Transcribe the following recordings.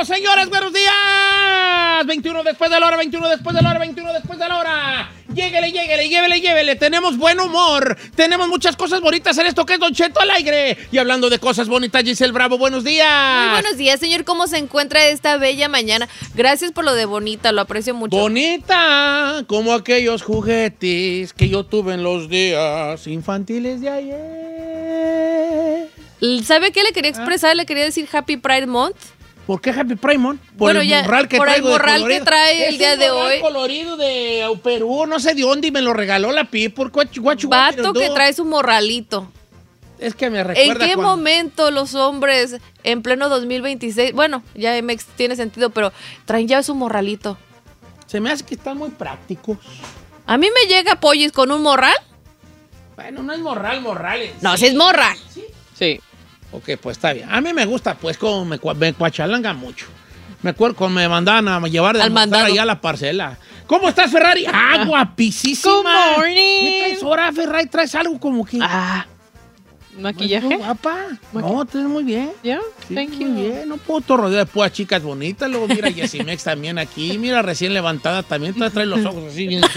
regresamos, señores, buenos días. 21 después de la hora, 21 después de la hora, 21 después de la hora. Llévele. Tenemos buen humor. Tenemos muchas cosas bonitas en esto que es Don Cheto al aire. Y hablando de cosas bonitas, Giselle Bravo, buenos días. Muy buenos días, señor. ¿Cómo se encuentra esta bella mañana? Gracias por lo de bonita, lo aprecio mucho. Bonita, como aquellos juguetes que yo tuve en los días infantiles de ayer. ¿Sabe qué le quería expresar? Le quería decir Happy Pride Month. ¿Por qué Happy Pride Month? Por el morral que trae el día de hoy. Es un colorido de Perú, no sé de dónde, y me lo regaló la People. Vato que trae su morralito. Es que me recuerda. ¿En qué momento los hombres en pleno 2026, bueno, ya tiene sentido, pero traen ya su morralito? Se me hace que están muy prácticos. A mí me llega Pollis con un morral. Bueno, no es morral. No, sí es morral. Sí. Ok, pues está bien. A mí me gusta, pues, como me cuachalanga mucho. Me acuerdo cuando me mandaban a llevar de almorzar allá a la parcela. ¿Cómo estás, Ferrari? ¡Ah, guapísima! Good morning. ¿Qué traes ahora, Ferrari? ¿Traes algo como que...? ¿Maquillaje? No, guapa. No, te ves muy bien. ¿Ya? Sí, Thank you. Muy bien. No puedo todo rodeado de puras chicas bonitas. Luego mira Yesimex también aquí. Mira, recién levantada también. Todavía trae los ojos así bien.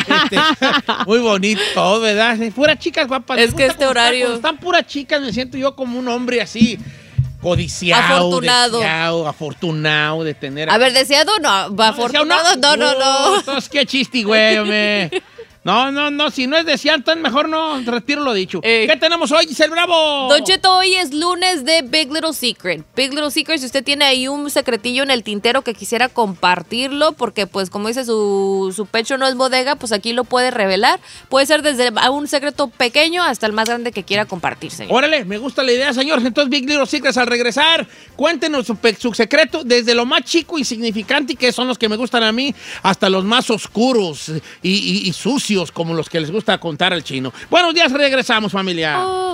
Muy bonito, ¿verdad? Puras chicas guapas. Es que este horario... Cuando están puras chicas me siento yo como un hombre así... Codiciado, afortunado de tener... A ver, ¿deseado? No, afortunado, no. Entonces, qué chiste, güey, hombre. No, si no es deseado, entonces mejor no, retiro lo dicho. ¿Qué tenemos hoy, Giselle Bravo? Don Cheto, hoy es lunes de Big Little Secret. Big Little Secret, si usted tiene ahí un secretillo en el tintero que quisiera compartirlo, porque pues como dice su pecho no es bodega, pues aquí lo puede revelar. Puede ser desde un secreto pequeño hasta el más grande que quiera compartir, señor. Órale, me gusta la idea, señor. Entonces, Big Little Secrets, al regresar, cuéntenos su secreto, desde lo más chico y significante, que son los que me gustan a mí, hasta los más oscuros y sucios, como los que les gusta contar al chino. Buenos días, regresamos, familia.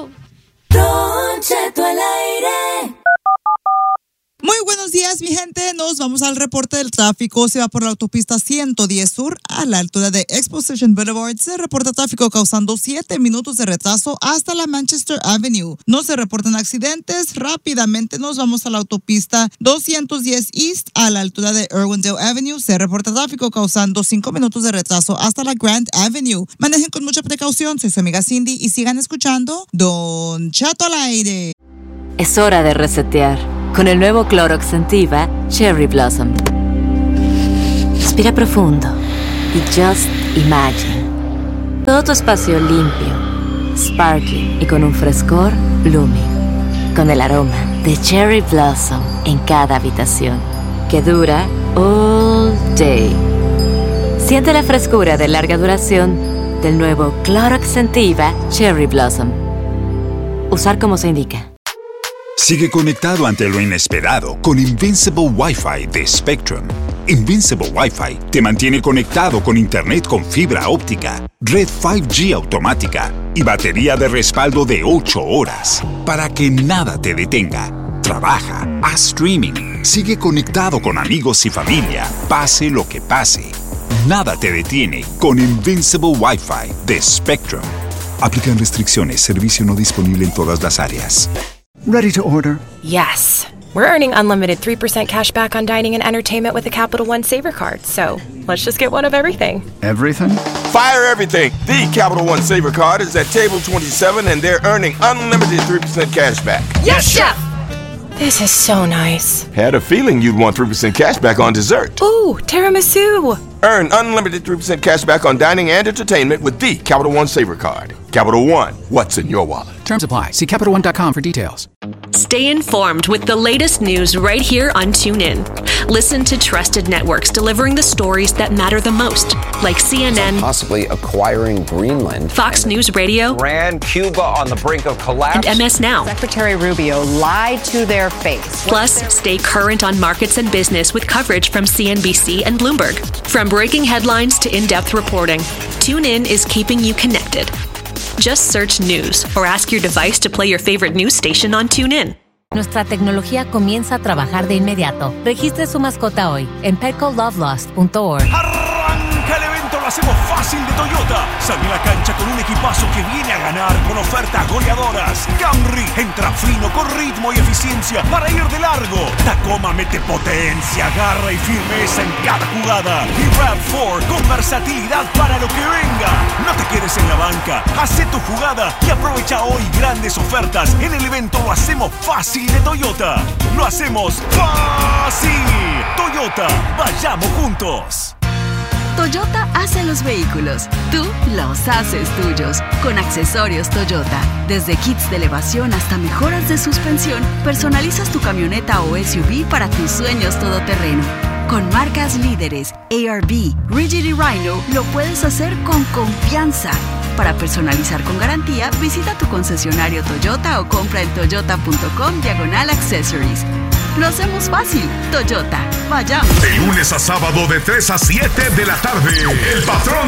Don Cheto al aire. Muy buenos días, mi gente. Nos vamos al reporte del tráfico. Se va por la autopista 110 Sur a la altura de Exposition Boulevard. Se reporta tráfico causando 7 minutos de retraso hasta la Manchester Avenue. No se reportan accidentes. Rápidamente nos vamos a la autopista 210 East a la altura de Irwindale Avenue. Se reporta tráfico causando 5 minutos de retraso hasta la Grand Avenue. Manejen con mucha precaución. Soy su amiga Cindy y sigan escuchando Don Cheto al aire. Es hora de resetear. Con el nuevo Clorox Scentiva Cherry Blossom. Respira profundo y just imagine. Todo tu espacio limpio, sparkling y con un frescor blooming. Con el aroma de Cherry Blossom en cada habitación. Que dura all day. Siente la frescura de larga duración del nuevo Clorox Scentiva Cherry Blossom. Usar como se indica. Sigue conectado ante lo inesperado con Invincible Wi-Fi de Spectrum. Invincible Wi-Fi te mantiene conectado con internet con fibra óptica, red 5G automática y batería de respaldo de 8 horas para que nada te detenga. Trabaja, haz streaming, sigue conectado con amigos y familia, pase lo que pase. Nada te detiene con Invincible Wi-Fi de Spectrum. Aplican restricciones, servicio no disponible en todas las áreas. Ready to order? Yes. We're earning unlimited 3% cash back on dining and entertainment with the Capital One Saver Card, so let's just get one of everything. Everything? Fire everything! The Capital One Saver Card is at table 27 and they're earning unlimited 3% cash back. Yes, Chef! This is so nice. Had a feeling you'd want 3% cash back on dessert. Ooh, tiramisu! Earn unlimited 3% cash back on dining and entertainment with the Capital One Saver Card. Capital One, what's in your wallet? Terms apply. See CapitalOne.com for details. Stay informed with the latest news right here on TuneIn. Listen to trusted networks delivering the stories that matter the most, like CNN, possibly acquiring Greenland, Fox News Radio, Iran, Cuba on the brink of collapse, and MS Now. Secretary Rubio lied to their face. Plus, stay current on markets and business with coverage from CNBC and Bloomberg. From breaking headlines to in-depth reporting, TuneIn is keeping you connected. Just search news or ask your device to play your favorite news station on TuneIn. Nuestra tecnología comienza a trabajar de inmediato. Registre su mascota hoy en petcolovelost.org. ¡Arranca el evento! Lo hacemos fácil de Toyota. Sale a la cancha con un equipazo que viene a ganar con ofertas goleadoras. Camry entra fino con ritmo y eficiencia para ir de largo. Tacoma mete potencia, garra y firmeza en cada jugada. Y RAV4 con versatilidad para lo que venga. No te quedes en la banca, haz tu jugada y aprovecha hoy grandes ofertas en el evento Lo Hacemos Fácil de Toyota. Lo hacemos fácil. Toyota, vayamos juntos. Toyota hace los vehículos, tú los haces tuyos. Con accesorios Toyota, desde kits de elevación hasta mejoras de suspensión, personalizas tu camioneta o SUV para tus sueños todoterreno. Con marcas líderes, ARB, Rigid y Rhino, lo puedes hacer con confianza. Para personalizar con garantía, visita tu concesionario Toyota o compra en toyota.com/accessories. Lo hacemos fácil. Toyota, vayamos. De lunes a sábado de 3 a 7 de la tarde. El patrón